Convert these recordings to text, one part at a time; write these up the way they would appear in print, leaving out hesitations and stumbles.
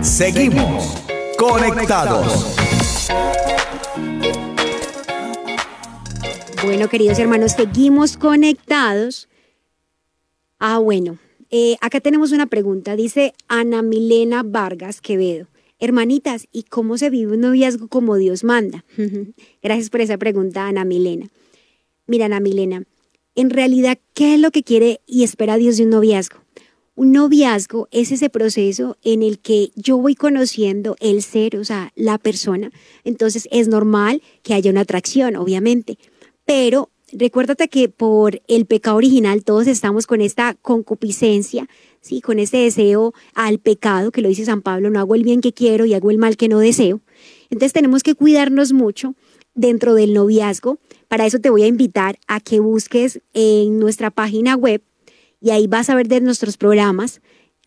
Seguimos conectados. Bueno, queridos hermanos, seguimos conectados. Bueno, acá tenemos una pregunta. Dice Ana Milena Vargas Quevedo. Hermanitas, ¿y cómo se vive un noviazgo como Dios manda? Gracias por esa pregunta, Ana Milena. Mira, Ana Milena, en realidad, ¿qué es lo que quiere y espera Dios de un noviazgo? Un noviazgo es ese proceso en el que yo voy conociendo el ser, o sea, la persona. Entonces es normal que haya una atracción, obviamente. Pero recuérdate que por el pecado original todos estamos con esta concupiscencia, ¿sí? Con este deseo al pecado, que lo dice San Pablo, no hago el bien que quiero y hago el mal que no deseo. Entonces tenemos que cuidarnos mucho dentro del noviazgo. Para eso te voy a invitar a que busques en nuestra página web y ahí vas a ver de nuestros programas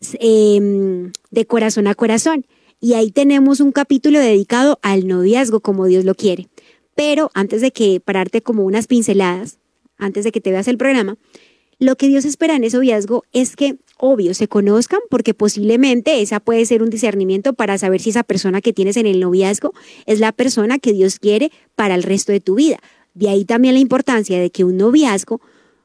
de corazón a corazón. Y ahí tenemos un capítulo dedicado al noviazgo como Dios lo quiere. Pero antes de que pararte como unas pinceladas, antes de que te veas el programa, lo que Dios espera en ese noviazgo es que, obvio, se conozcan, porque posiblemente esa puede ser un discernimiento para saber si esa persona que tienes en el noviazgo es la persona que Dios quiere para el resto de tu vida. De ahí también la importancia de que un noviazgo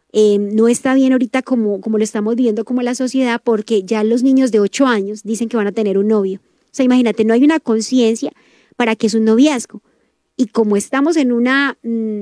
no está bien ahorita como lo estamos viendo como la sociedad, porque ya los niños de 8 años dicen que van a tener un novio. O sea, imagínate, no hay una conciencia para qué es un noviazgo. Y como estamos en una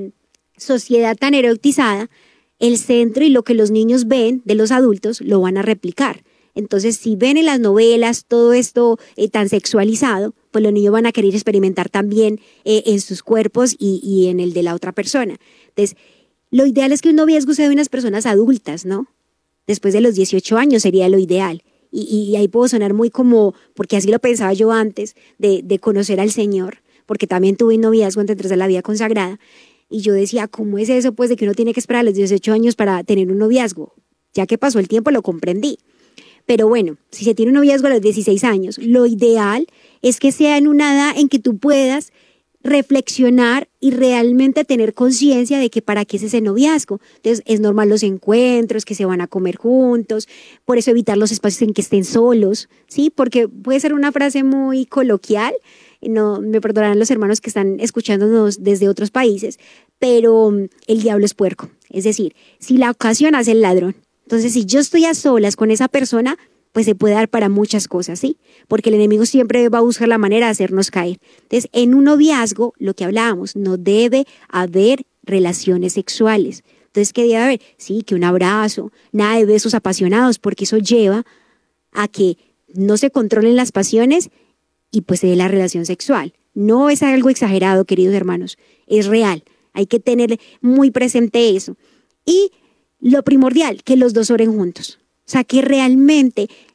sociedad tan erotizada, el centro y lo que los niños ven de los adultos lo van a replicar. Entonces, si ven en las novelas todo esto tan sexualizado, pues los niños van a querer experimentar también en sus cuerpos y en el de la otra persona. Entonces, lo ideal es que un noviazgo sea de unas personas adultas, ¿no? Después de los 18 años sería lo ideal. Y ahí puedo sonar muy como, porque así lo pensaba yo antes, de conocer al Señor, porque también tuve un noviazgo antes de entrar a la vida consagrada, y yo decía, ¿cómo es eso? Pues de que uno tiene que esperar a los 18 años para tener un noviazgo. Ya que pasó el tiempo lo comprendí. Pero bueno, si se tiene un noviazgo a los 16 años, lo ideal es que sea en una edad en que tú puedas reflexionar y realmente tener conciencia de que para qué es ese noviazgo. Entonces es normal los encuentros, que se van a comer juntos, por eso evitar los espacios en que estén solos, ¿sí? Porque puede ser una frase muy coloquial, no me perdonarán los hermanos que están escuchándonos desde otros países, pero el diablo es puerco. Es decir, si la ocasión hace el ladrón. Entonces, si yo estoy a solas con esa persona, pues se puede dar para muchas cosas, ¿sí? Porque el enemigo siempre va a buscar la manera de hacernos caer. Entonces, en un noviazgo, lo que hablábamos, no debe haber relaciones sexuales. Entonces, ¿qué debe haber? Sí, que un abrazo, nada de besos apasionados, porque eso lleva a que no se controlen las pasiones y pues se dé la relación sexual. No es algo exagerado, queridos hermanos, es real. Hay que tener muy presente eso. Y lo primordial, que los dos oren juntos. O sea, que realmente